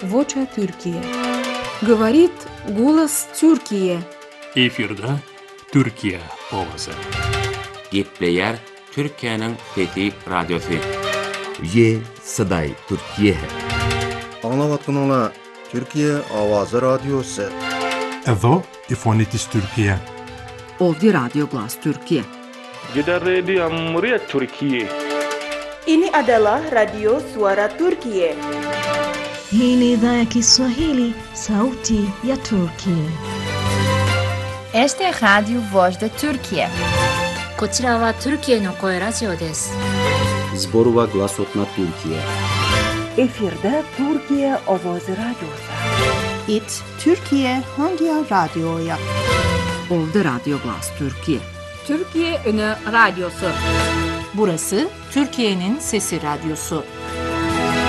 Vocha Türkiye. Говорит голос Türkiye. Efirde Türkiye ovazy. Gepleyer Türkiye'nin Fethi Radyosu. Ye Saday Türkiye. Anlavatqanlar Türkiye Avazı Radyosu. Evo İfonitis Türkiye. Ovdje Radio Glas Türkiye. Gidan Radio Murya Türkiye. Ini adalah Radio Suara Türkiye. Hii ni idhaa ya Kiswahili, Sauti ya Turkiye. Esta é Rádio Voz da Turquia. こちらはトルキエの声ラジオです。 Zborova Glasotna Türkiye. Efirde Türkiye Ovozi Radyosu. It Türkiye Hangi Radyo'ya? Ovdje Radio Glas Türkiye. Türkiye Önü Radyosu. Burası Türkiye'nin Sesi Radyosu.